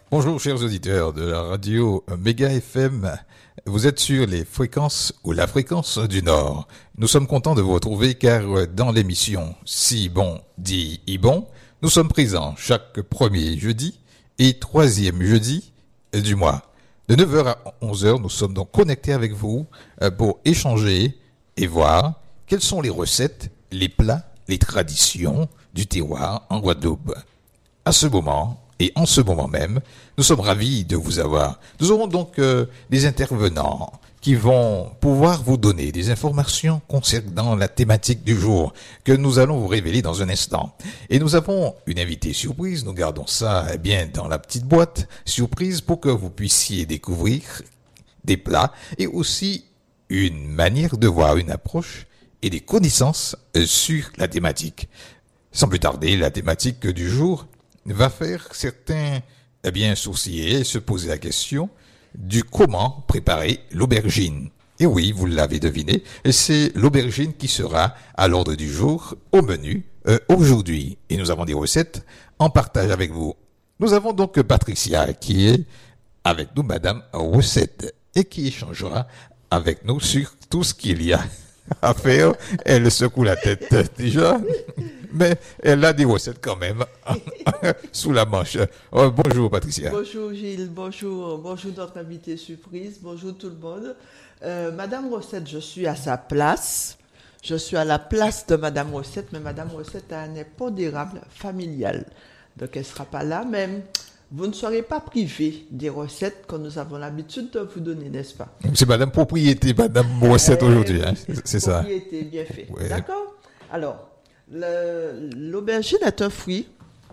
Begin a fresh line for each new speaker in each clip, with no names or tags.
Bonjour chers auditeurs de la radio Méga FM, vous êtes sur les fréquences ou la fréquence du Nord. Nous sommes contents de vous retrouver car dans l'émission Si bon dit Ibon, nous sommes présents chaque premier jeudi et troisième jeudi du mois. De 9h à 11h, nous sommes donc connectés avec vous pour échanger et voir quelles sont les recettes, les plats, les traditions du terroir en Guadeloupe. À ce moment, et en ce moment même, nous sommes ravis de vous avoir. Nous aurons donc des intervenants qui vont pouvoir vous donner des informations concernant la thématique du jour que nous allons vous révéler dans un instant. Et nous avons une invitée surprise, nous gardons ça bien dans la petite boîte surprise pour que vous puissiez découvrir des plats et aussi une manière de voir, une approche et des connaissances sur la thématique. Sans plus tarder, la thématique du jour va faire certains sourciller et se poser la question du comment préparer l'aubergine. Et oui, vous l'avez deviné, c'est l'aubergine qui sera à l'ordre du jour au menu aujourd'hui. Et nous avons des recettes en partage avec vous. Nous avons donc Patricia qui est avec nous, Madame Recette, et qui échangera avec nous sur tout ce qu'il y a à faire. Elle secoue la tête déjà, mais elle a des recettes quand même sous la manche. Oh, bonjour Patricia.
Bonjour Gilles, bonjour notre invité surprise, bonjour tout le monde. Madame Recette, je suis à sa place. Je suis à la place de Madame Recette, mais Madame Recette a un impondérable familial. Donc elle ne sera pas là, mais vous ne serez pas privé des recettes que nous avons l'habitude de vous donner, n'est-ce pas?
C'est Madame Propriété, Madame Recette aujourd'hui, hein? C'est ça.
Propriété, bien fait.
Ouais.
D'accord? Alors, l'aubergine est un fruit.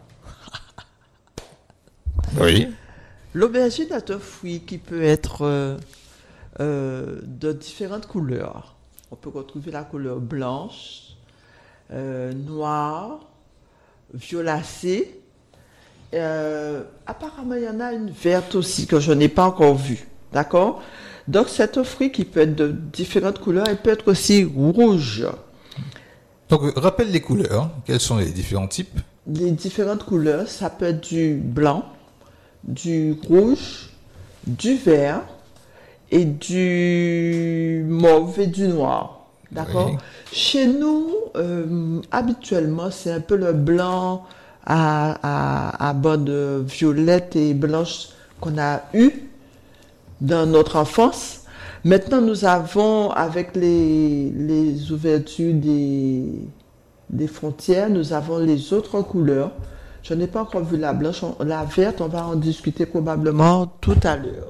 Oui.
L'aubergine est un fruit qui peut être de différentes couleurs. On peut retrouver la couleur blanche, noire, violacée. Apparemment, il y en a une verte aussi que je n'ai pas encore vue. D'accord? Donc, c'est un fruit qui peut être de différentes couleurs. Il peut être aussi rouge.
Donc, rappelle les couleurs. Quels sont les différents types?
Les différentes couleurs, ça peut être du blanc, du rouge, du vert et du mauve et du noir. D'accord?
Oui.
Chez nous, habituellement, c'est un peu le blanc à bande violette et blanche qu'on a eu dans notre enfance. Maintenant, nous avons, avec les ouvertures des frontières, nous avons les autres couleurs. Je n'ai pas encore vu la blanche, la verte, on va en discuter probablement tout à l'heure.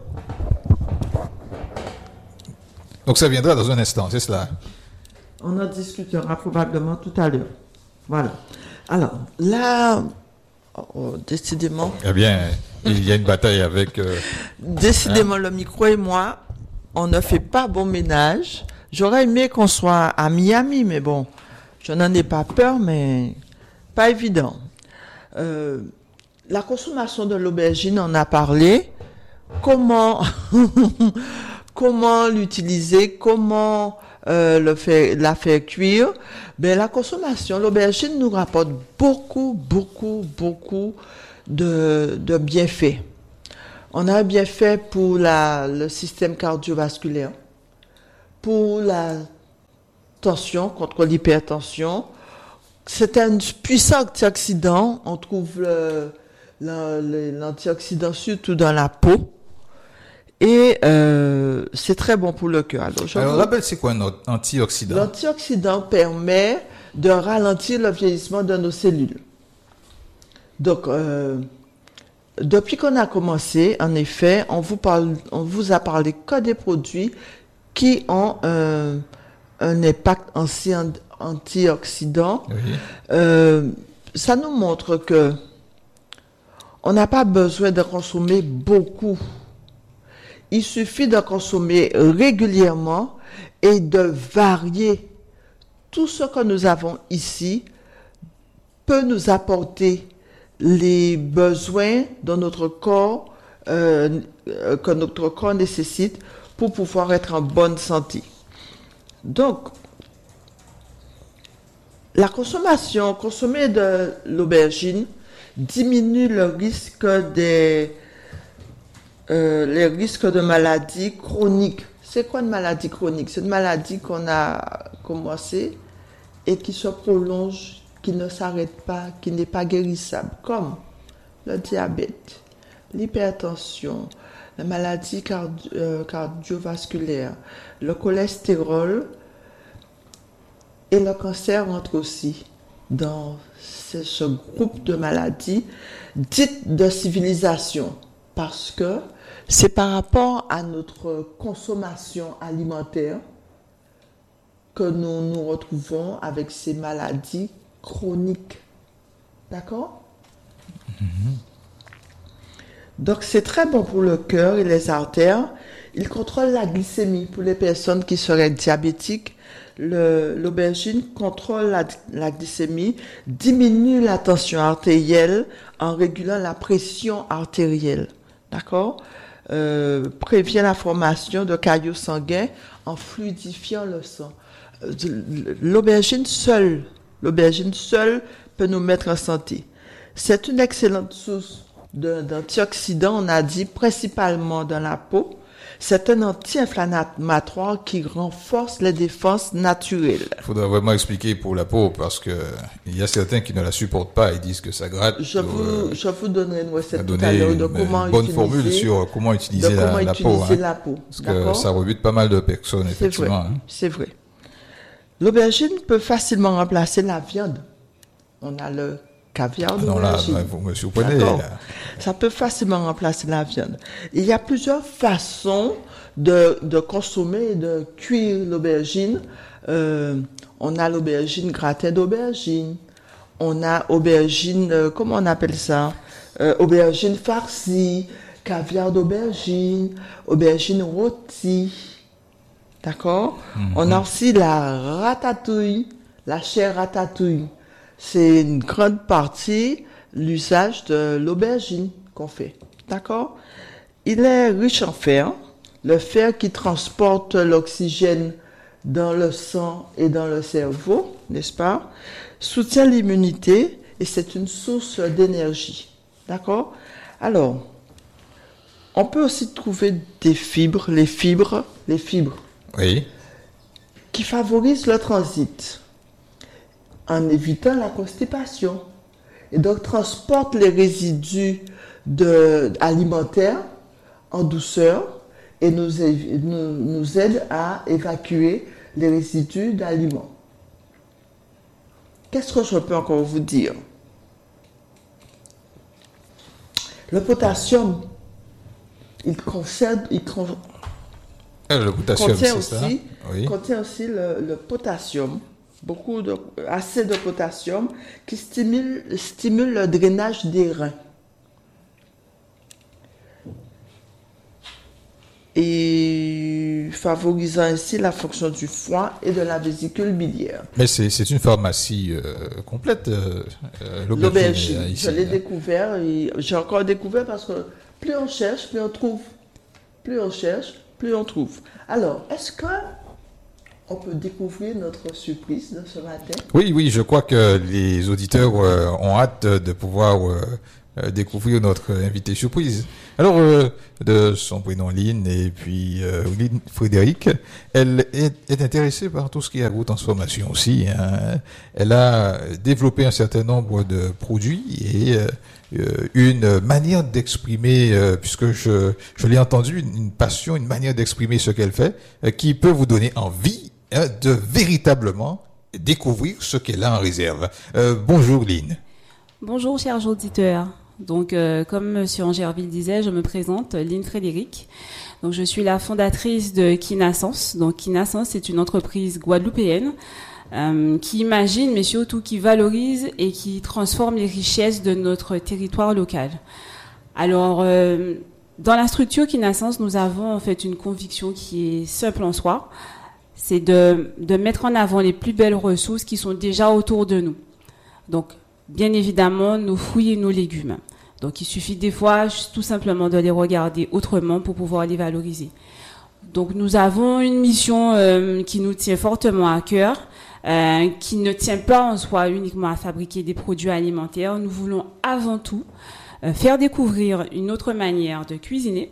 Donc ça viendra dans un instant, c'est cela?
On en discutera probablement tout à l'heure. Voilà. Alors, là, décidément...
Eh bien, il y a une bataille avec...
Décidément, le micro et moi, on ne fait pas bon ménage. J'aurais aimé qu'on soit à Miami, mais bon, je n'en ai pas peur, mais pas évident. La consommation de l'aubergine, on a parlé. Comment l'utiliser, comment la faire cuire. Ben, la consommation, l'aubergine nous rapporte beaucoup de bienfaits. On a un bienfait pour le système cardiovasculaire, pour la tension, contre l'hypertension. C'est un puissant antioxydant. On trouve l'antioxydant surtout dans la peau. Et c'est très bon pour le cœur.
Alors, rappelle, c'est quoi un antioxydant?
L'antioxydant permet de ralentir le vieillissement de nos cellules. Donc, depuis qu'on a commencé, en effet, on vous a parlé que des produits qui ont un impact antioxydant.
Oui.
Ça nous montre que on n'a pas besoin de consommer beaucoup. Il suffit de consommer régulièrement et de varier. Tout ce que nous avons ici peut nous apporter les besoins de notre corps, que notre corps nécessite pour pouvoir être en bonne santé. Donc, la consommer de l'aubergine diminue le risque les risques de maladies chroniques. C'est quoi une maladie chronique? C'est une maladie qu'on a commencé et qui se prolonge, qui ne s'arrête pas, qui n'est pas guérissable, comme le diabète, l'hypertension, la maladie cardiovasculaire, le cholestérol et le cancer entrent aussi dans ce groupe de maladies dites de civilisation, parce que c'est par rapport à notre consommation alimentaire que nous nous retrouvons avec ces maladies chroniques. D'accord? Donc c'est très bon pour le cœur et les artères. Il contrôle la glycémie pour les personnes qui seraient diabétiques. L'aubergine contrôle la glycémie, diminue la tension artérielle en régulant la pression artérielle. D'accord? Prévient la formation de caillots sanguins en fluidifiant le sang. L'aubergine seule peut nous mettre en santé. C'est une excellente source d'antioxydants, on a dit, principalement dans la peau. C'est un anti-inflammatoire qui renforce les défenses naturelles.
Il faudra vraiment expliquer pour la peau parce que il y a certains qui ne la supportent pas et disent que ça gratte.
Je vous donnerai une recette tout à l'heure de comment
bonne formule sur comment utiliser la peau. Parce que ça rebute pas mal de personnes, effectivement.
C'est vrai. L'aubergine peut facilement remplacer la viande. On a le caviar d'aubergine.
Non, là, vous me surprenez.
Ça peut facilement remplacer la viande. Il y a plusieurs façons de consommer et de cuire l'aubergine. On a l'aubergine gratin d'aubergine. On a aubergine, comment on appelle ça? Aubergine farcie, caviar d'aubergine, aubergine rôtie. D'accord? On a aussi la ratatouille, la chair ratatouille. C'est une grande partie l'usage de l'aubergine qu'on fait. D'accord? Il est riche en fer, le fer qui transporte l'oxygène dans le sang et dans le cerveau, n'est-ce pas? Soutient l'immunité et c'est une source d'énergie. D'accord? Alors, on peut aussi trouver des fibres, les fibres.
Oui.
Qui favorisent le transit en évitant la constipation et donc transportent les résidus alimentaires en douceur et nous aident à évacuer les résidus d'aliments. Qu'est-ce que je peux encore vous dire? Le potassium, il contient aussi le potassium, assez de potassium qui stimule le drainage des reins. Et favorisant ainsi la fonction du foie et de la vésicule biliaire.
Mais c'est une pharmacie complète,
l'aubergine. Je l'ai découvert, et j'ai encore découvert parce que plus on cherche, plus on trouve. Plus on cherche, plus on trouve. Alors, est-ce que on peut découvrir notre surprise de ce matin?
Oui, je crois que les auditeurs ont hâte de pouvoir découvrir notre invité surprise. Alors, de son prénom Lynn et puis Lynn Frédéric, elle est intéressée par tout ce qui est agro-transformation aussi. Hein. Elle a développé un certain nombre de produits et une manière d'exprimer, puisque je l'ai entendu, une passion, une manière d'exprimer ce qu'elle fait, qui peut vous donner envie de véritablement découvrir ce qu'elle a en réserve. Bonjour Lynn.
Bonjour chers auditeurs. Donc, comme M. Angerville disait, je me présente, Lynn Frédéric. Donc, je suis la fondatrice de Kinasens. Donc, Kinasens, c'est une entreprise guadeloupéenne qui imagine, mais surtout qui valorise et qui transforme les richesses de notre territoire local. Alors, dans la structure Kinasens, nous avons en fait une conviction qui est simple en soi. C'est de mettre en avant les plus belles ressources qui sont déjà autour de nous. Donc, bien évidemment, nos fruits et nos légumes. Donc, il suffit des fois tout simplement de les regarder autrement pour pouvoir les valoriser. Donc, nous avons une mission qui nous tient fortement à cœur, qui ne tient pas en soi uniquement à fabriquer des produits alimentaires. Nous voulons avant tout faire découvrir une autre manière de cuisiner,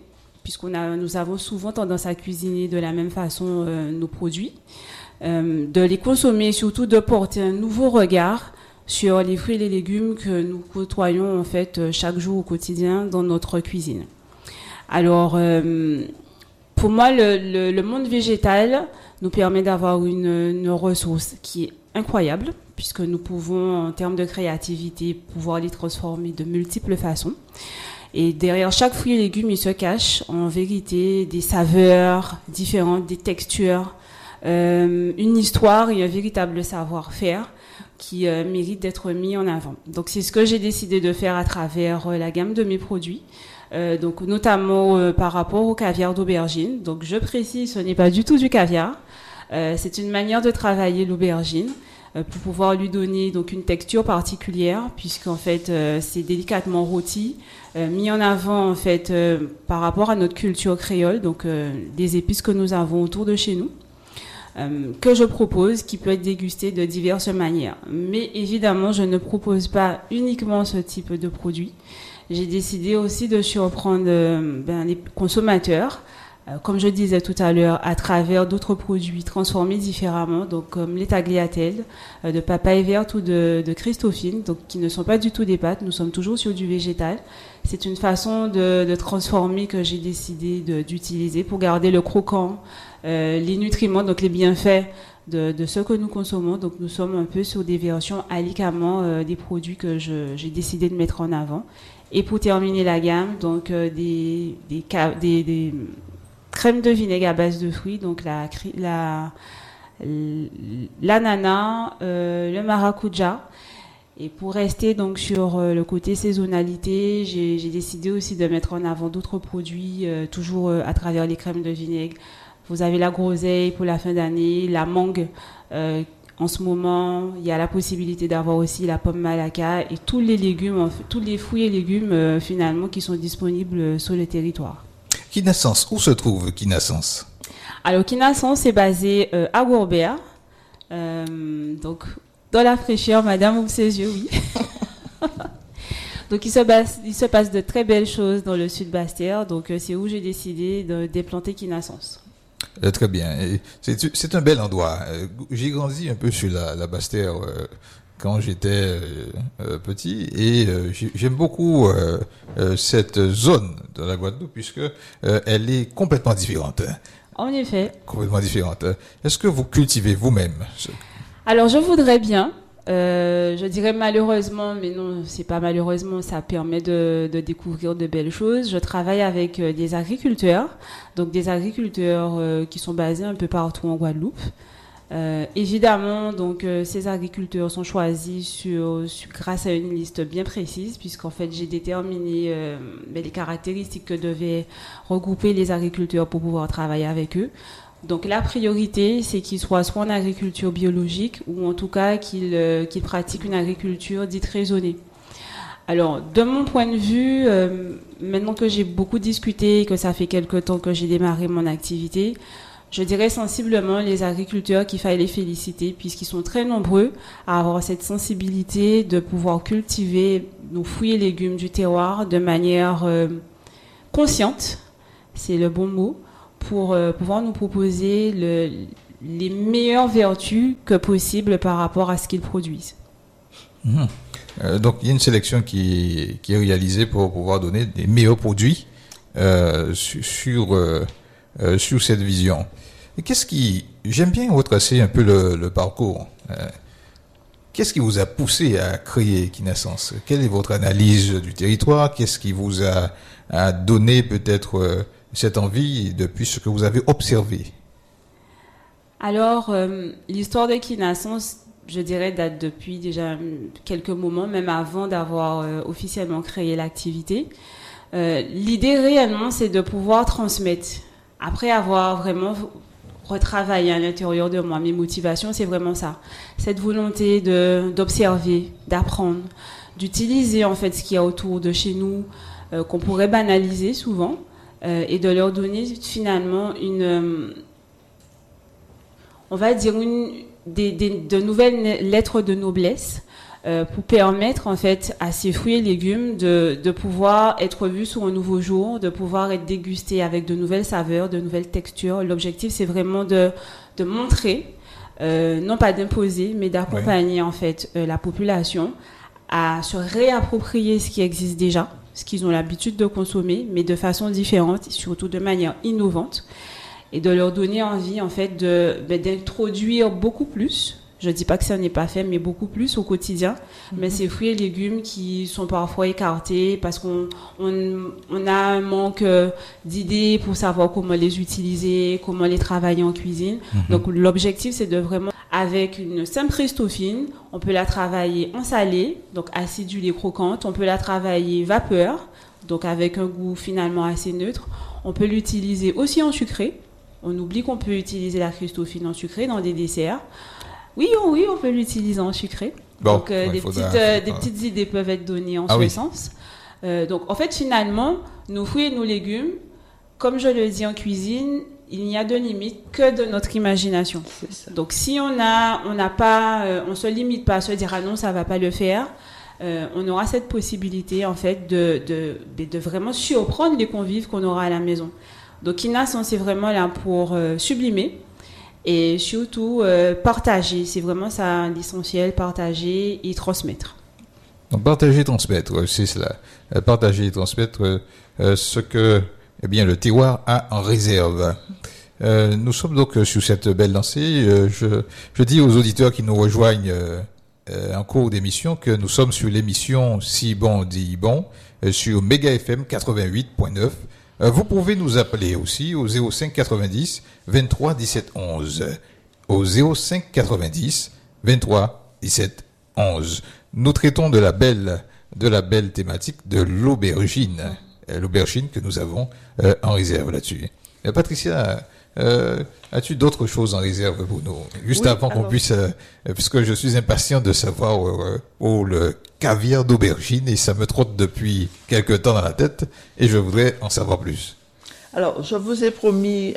nous avons souvent tendance à cuisiner de la même façon nos produits, de les consommer et surtout de porter un nouveau regard sur les fruits et les légumes que nous côtoyons en fait chaque jour au quotidien dans notre cuisine. Alors, pour moi, le monde végétal nous permet d'avoir une ressource qui est incroyable, puisque nous pouvons, en termes de créativité, pouvoir les transformer de multiples façons. Et derrière chaque fruit et légume, il se cache en vérité des saveurs différentes, des textures, une histoire et un véritable savoir-faire qui mérite d'être mis en avant. Donc c'est ce que j'ai décidé de faire à travers la gamme de mes produits. Donc notamment par rapport au caviar d'aubergine. Donc je précise, ce n'est pas du tout du caviar. C'est une manière de travailler l'aubergine pour pouvoir lui donner donc une texture particulière, puisqu'en fait c'est délicatement rôti, mis en avant en fait par rapport à notre culture créole, donc des épices que nous avons autour de chez nous, que je propose, qui peut être dégusté de diverses manières. Mais évidemment, je ne propose pas uniquement ce type de produit. J'ai décidé aussi de surprendre les consommateurs, comme je disais tout à l'heure, à travers d'autres produits transformés différemment, donc comme les tagliatelles de papaye verte ou de Christophine, donc qui ne sont pas du tout des pâtes, nous sommes toujours sur du végétal. C'est une façon de transformer que j'ai décidé d'utiliser pour garder le croquant, les nutriments, donc les bienfaits de ce que nous consommons. Donc nous sommes un peu sur des versions alicamment des produits que j'ai décidé de mettre en avant. Et pour terminer la gamme, donc des crèmes de vinaigre à base de fruits, donc l'ananas, le maracuja. Et pour rester donc sur le côté saisonnalité, j'ai décidé aussi de mettre en avant d'autres produits, toujours à travers les crèmes de vinaigre. Vous avez la groseille pour la fin d'année, la mangue. En ce moment, il y a la possibilité d'avoir aussi la pomme malaka et tous les légumes, tous les fruits et légumes finalement qui sont disponibles sur le territoire.
Quinassance, où se trouve Quinassance?
Alors Quinassance est basé à Gourbert, donc dans la fraîcheur, Madame ouvre ses yeux, oui. Donc il se passe de très belles choses dans le sud Basse-Terre, donc c'est où j'ai décidé de déplanter Quinassance.
Très bien. C'est un bel endroit. J'ai grandi un peu sur la Basse-Terre quand j'étais petit et j'aime beaucoup cette zone de la Guadeloupe puisque elle est complètement différente.
En effet.
Complètement différente. Est-ce que vous cultivez vous-même?
Alors je voudrais bien. Je dirais malheureusement, mais non, c'est pas malheureusement, ça permet de découvrir de belles choses. Je travaille avec des agriculteurs, donc des agriculteurs qui sont basés un peu partout en Guadeloupe. Évidemment, donc ces agriculteurs sont choisis grâce à une liste bien précise, puisqu'en fait j'ai déterminé les caractéristiques que devaient regrouper les agriculteurs pour pouvoir travailler avec eux. Donc la priorité, c'est qu'ils soient soit en agriculture biologique ou en tout cas qu'ils pratiquent une agriculture dite raisonnée. Alors, de mon point de vue, maintenant que j'ai beaucoup discuté, que ça fait quelque temps que j'ai démarré mon activité, je dirais sensiblement les agriculteurs qu'il fallait les féliciter puisqu'ils sont très nombreux à avoir cette sensibilité de pouvoir cultiver nos fruits et légumes du terroir de manière consciente, c'est le bon mot, pour pouvoir nous proposer les meilleures vertus que possible par rapport à ce qu'ils produisent.
Donc il y a une sélection qui est réalisée pour pouvoir donner des meilleurs produits sur cette vision. Et j'aime bien retracer un peu le parcours. Qu'est-ce qui vous a poussé à créer Quinassance? Quelle est votre analyse du territoire? Qu'est-ce qui vous a donné peut-être cette envie depuis ce que vous avez observé?
Alors, l'histoire de Quinassance, je dirais, date depuis déjà quelques moments, même avant d'avoir officiellement créé l'activité. L'idée réellement, c'est de pouvoir transmettre. Après avoir vraiment retravaillé à l'intérieur de moi, mes motivations, c'est vraiment ça. Cette volonté d'observer, d'apprendre, d'utiliser en fait ce qu'il y a autour de chez nous, qu'on pourrait banaliser souvent, et de leur donner finalement on va dire de nouvelles lettres de noblesse pour permettre en fait à ces fruits et légumes de pouvoir être vus sous un nouveau jour, de pouvoir être dégustés avec de nouvelles saveurs, de nouvelles textures. L'objectif, c'est vraiment de montrer, non pas d'imposer, mais d'accompagner en fait la population à se réapproprier ce qui existe déjà, ce qu'ils ont l'habitude de consommer, mais de façon différente, et surtout de manière innovante, et de leur donner envie en fait d'introduire beaucoup plus. Je ne dis pas que ça n'est pas fait, mais beaucoup plus au quotidien. Mais ces fruits et légumes qui sont parfois écartés parce qu'on a un manque d'idées pour savoir comment les utiliser, comment les travailler en cuisine. Donc l'objectif, c'est de vraiment, avec une simple ristofine, on peut la travailler en salé, donc acidulée croquante. On peut la travailler vapeur, donc avec un goût finalement assez neutre. On peut l'utiliser aussi en sucré. On oublie qu'on peut utiliser la ristofine en sucré dans des desserts. Oui, on peut l'utiliser en sucré.
Bon,
donc, des petites idées peuvent être données en ce sens. Donc, en fait, finalement, nos fruits et nos légumes, comme je le dis en cuisine, il n'y a de limite que de notre imagination. Donc, si on se limite pas à se dire, ah non, ça va pas le faire, on aura cette possibilité, en fait, de vraiment surprendre les convives qu'on aura à la maison. Donc, Kinasan, c'est vraiment là pour sublimer. Et surtout, partager, c'est vraiment ça l'essentiel, partager et transmettre.
Donc, partager et transmettre, c'est cela. Partager et transmettre ce que le terroir a en réserve. Nous sommes donc sur cette belle lancée. Je dis aux auditeurs qui nous rejoignent en cours d'émission que nous sommes sur l'émission Si bon dit bon sur Méga FM 88.9. Vous pouvez nous appeler aussi au 05 90 23 17 11. Au 05 90 23 17 11. Nous traitons de la belle thématique de l'aubergine. L'aubergine que nous avons en réserve là-dessus. Patricia, as-tu d'autres choses en réserve pour nous? Juste avant qu'on puisse, puisque je suis impatient de savoir le caviar d'aubergine et ça me trotte depuis quelque temps dans la tête et je voudrais en savoir plus.
Alors, je vous ai promis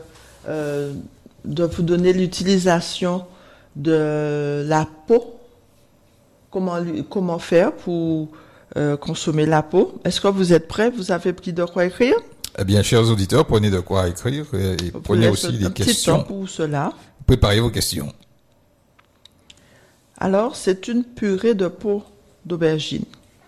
de vous donner l'utilisation de la peau. Comment faire pour consommer la peau? Est-ce que vous êtes prêts? Vous avez pris de quoi écrire?
Eh bien, chers auditeurs, prenez de quoi écrire et prenez aussi les questions.
Petit temps pour cela.
Préparez vos questions.
Alors, c'est une purée de peau d'aubergine.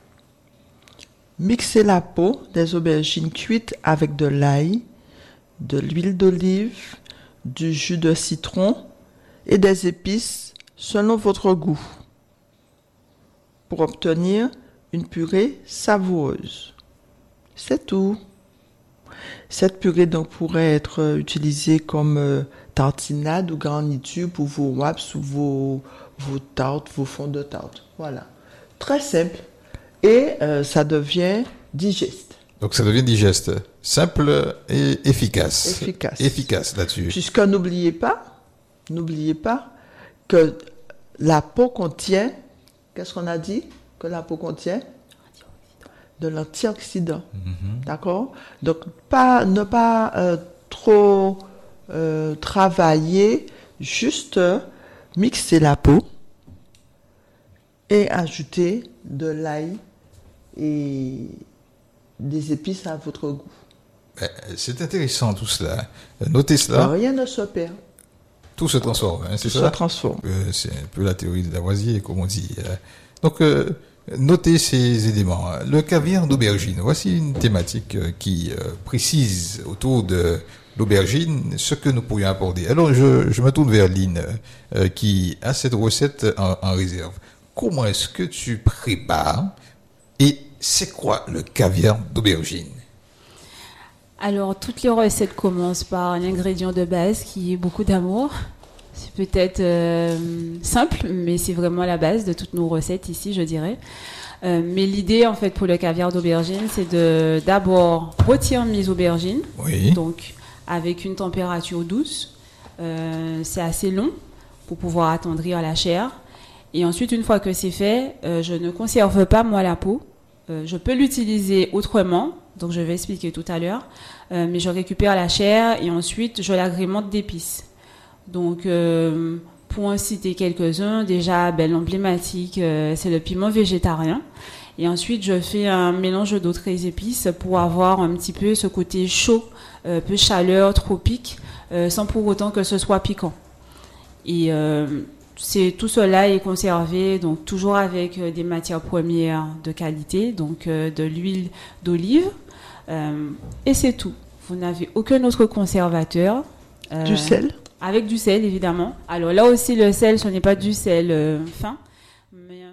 Mixez la peau des aubergines cuites avec de l'ail, de l'huile d'olive, du jus de citron et des épices selon votre goût pour obtenir une purée savoureuse. C'est tout. Cette purée donc pourrait être utilisée comme tartinade ou garniture pour vos wraps ou vos tartes, vos fonds de tarte. Voilà. Très simple. Et ça devient digeste.
Donc ça devient digeste. Simple et efficace. Efficace là-dessus.
Puisque n'oubliez pas que la peau contient, qu'est-ce qu'on a dit que la peau contient? De l'antioxydant. D'accord? Donc, ne pas trop travailler, juste mixer la peau et ajouter de l'ail et des épices à votre goût.
C'est intéressant tout cela. Notez cela.
Rien ne se perd.
Tout se transforme. Hein,
tout se transforme.
C'est un peu la théorie de Lavoisier, comme on dit. Donc, notez ces éléments. Le caviar d'aubergine. Voici une thématique qui précise autour de l'aubergine ce que nous pourrions aborder. Alors, je me tourne vers Lynn, qui a cette recette en réserve. Comment est-ce que tu prépares et c'est quoi le caviar d'aubergine?
Alors, toutes les recettes commencent par un ingrédient de base qui est beaucoup d'amour. C'est peut-être simple, mais c'est vraiment la base de toutes nos recettes ici, je dirais. Mais l'idée, en fait, pour le caviar d'aubergine, c'est de d'abord rôtir mes aubergines, donc avec une température douce. C'est assez long pour pouvoir attendrir la chair. Et ensuite, une fois que c'est fait, je ne conserve pas, moi, la peau. Je peux l'utiliser autrement, donc je vais expliquer tout à l'heure. Mais je récupère la chair et ensuite, je l'agrémente d'épices. Donc, Pour en citer quelques-uns, déjà, l'emblématique, c'est le piment végétarien. Et ensuite, je fais un mélange d'autres épices pour avoir un petit peu ce côté chaud, peu chaleur, tropique, sans pour autant que ce soit piquant. Et tout cela est conservé, donc toujours avec des matières premières de qualité, donc de l'huile d'olive. Et c'est tout. Vous n'avez aucun autre conservateur.
Du sel?
Avec du sel, évidemment. Alors là aussi, le sel, ce n'est pas du sel fin.